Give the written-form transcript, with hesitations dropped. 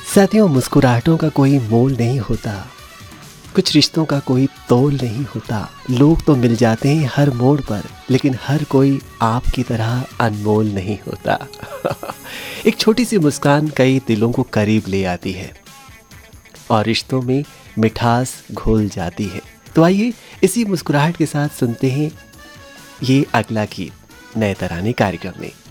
साथियों, मुस्कुराहटों का कोई मोल नहीं होता, कुछ रिश्तों का कोई तोल नहीं होता। लोग तो मिल जाते हैं हर मोड़ पर, लेकिन हर कोई आपकी तरह अनमोल नहीं होता। एक छोटी सी मुस्कान कई दिलों को करीब ले आती है और रिश्तों में मिठास घोल जाती है। तो आइए इसी मुस्कुराहट के साथ सुनते हैं ये अगला गीत नए तराने कार्यक्रम में।